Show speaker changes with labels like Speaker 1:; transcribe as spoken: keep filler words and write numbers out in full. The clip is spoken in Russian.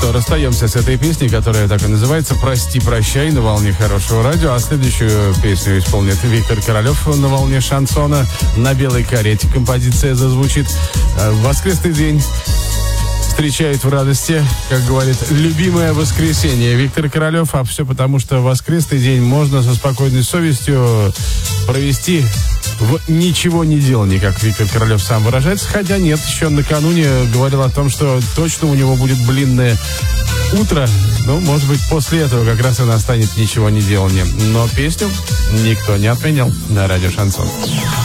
Speaker 1: что, расстаемся с этой песней, которая так и называется «Прости, прощай» на волне хорошего радио. А следующую песню исполнит Виктор Королев на волне шансона. На белой карете композиция зазвучит. В воскресный день встречает в радости, как говорит, любимое воскресенье. Виктор Королев, а все потому, что в воскресный день можно со спокойной совестью провести в ничего не делании, как Виктор Королев сам выражается. Хотя нет, еще накануне говорил о том, что точно у него будет блинное утро. Ну, может быть, после этого как раз и настанет ничего не делание. Но песню никто не отменял на радио «Шансон».